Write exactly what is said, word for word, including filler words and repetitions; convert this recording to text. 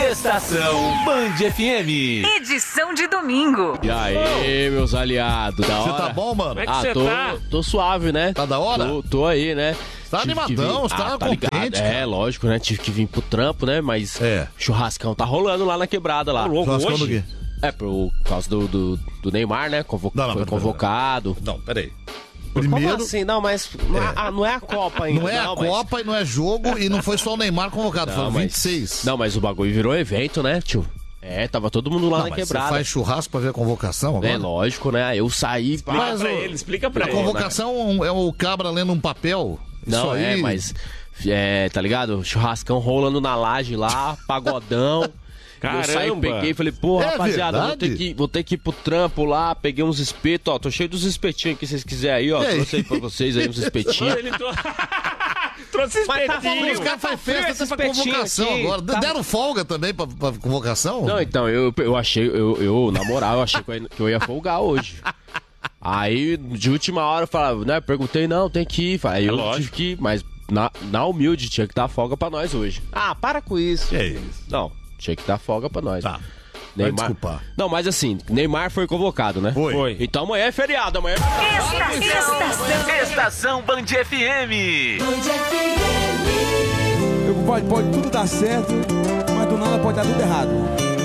Estação Band F M. Edição de domingo. E aí, meus aliados, da hora? Você tá bom, mano? Como é que ah, tô, tá? tô suave, né? Tá da hora? Tô, tô aí, né? Tá Tive animadão, você tá, ah, tá contente, ligado. cara. É, lógico, né? Tive que vir pro trampo, né? Mas é. churrascão tá rolando lá na quebrada lá. Churrascão do quê? É, por causa do, do, do Neymar, né? Convo... Não, não, foi pera, convocado. Pera, pera. Não, peraí. Primeiro... Como assim? Não, mas não é, ah, não é a Copa ainda. Não é não, a mas... Copa e não é jogo e não foi só o Neymar convocado, não, foram mas... vinte e seis. Não, mas o bagulho virou evento, né, tio? É, tava todo mundo lá não, na mas quebrada. Você faz churrasco pra ver a convocação agora? É lógico, né? Eu saí... Explica mas pra o... ele, explica pra a ele. A convocação né? é o cabra lendo um papel. Não, Isso aí... é, mas... É, tá ligado? Churrascão rolando na laje lá, pagodão... Caramba. Eu saí, peguei e falei, pô, é rapaziada, vou ter, que, vou ter que ir pro trampo lá, peguei uns espetos, ó, tô cheio dos espetinhos aqui, se vocês quiserem aí, ó, trouxe aí pra vocês aí uns espetinhos. Ele to... trouxe espetinhos. Os caras fazem festa até pra convocação aqui, agora. Tá... Deram folga também pra, pra convocação? Não, então, eu, eu achei, eu, eu, na moral, eu achei que eu, ia, que eu ia folgar hoje. Aí, de última hora, eu falava, né, perguntei, não, tem que ir. Aí eu é tive que ir, mas na, na humilde tinha que dar folga pra nós hoje. Ah, para com isso. É isso. Não. Tinha que dar folga pra nós. Tá. Neymar... Vai desculpar. Não, mas assim, Neymar foi convocado, né? Foi. foi. Então amanhã é feriado, amanhã é feriado. Estação, Estação Band F M. Band F M. Pode, pode tudo dar certo, mas do nada pode dar tudo errado.